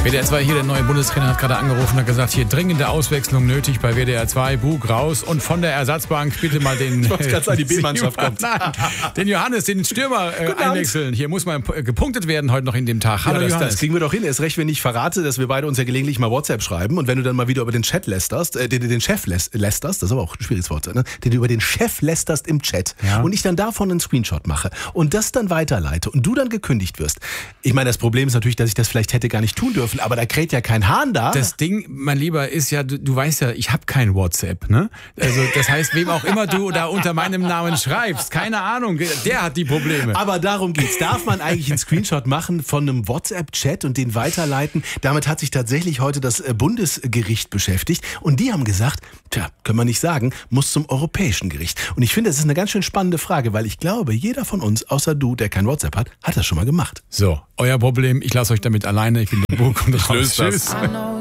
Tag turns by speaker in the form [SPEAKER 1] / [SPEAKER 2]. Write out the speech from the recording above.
[SPEAKER 1] WDR 2 hier, der neue Bundestrainer hat gerade angerufen und hat gesagt, hier dringende Auswechslung nötig bei WDR 2, Bug raus und von der Ersatzbank bitte mal den...
[SPEAKER 2] Ich wollte gerade sagen, die B-Mannschaft kommt.
[SPEAKER 1] Nein, den Johannes, den Stürmer einwechseln. Hier muss mal gepunktet werden heute noch in dem Tag. Hallo Johannes.
[SPEAKER 2] Das kriegen wir doch hin. Erst recht, wenn ich verrate, dass wir beide uns ja gelegentlich mal WhatsApp schreiben und wenn du dann mal wieder über den Chat lästerst, den Chef lästerst, das ist aber auch ein schwieriges Wort, ne? Den du über den Chef lästerst im Chat und ich dann davon einen Screenshot mache und das dann weiterleite und du dann gekündigt wirst. Ich meine, das Problem ist natürlich, dass ich das vielleicht hätte gar nicht tun dürfen, aber da kräht ja kein Hahn da.
[SPEAKER 1] Das Ding, mein Lieber, ist ja, du weißt ja, ich habe kein WhatsApp, ne? Also das heißt, wem auch immer du da unter meinem Namen schreibst, keine Ahnung, der hat die Probleme.
[SPEAKER 2] Aber darum geht's. Darf man eigentlich einen Screenshot machen von einem WhatsApp-Chat und den weiterleiten? Damit hat sich tatsächlich heute das Bundesgericht beschäftigt und die haben gesagt, können wir nicht sagen, muss zum Europäischen Gericht. Und ich finde, das ist eine ganz schön spannende Frage, weil ich glaube, jeder von uns, außer du, der kein WhatsApp hat, hat das schon mal gemacht.
[SPEAKER 1] So, euer Problem, ich lasse euch damit alleine, ich bin der Bug und raus.
[SPEAKER 2] Tschüss.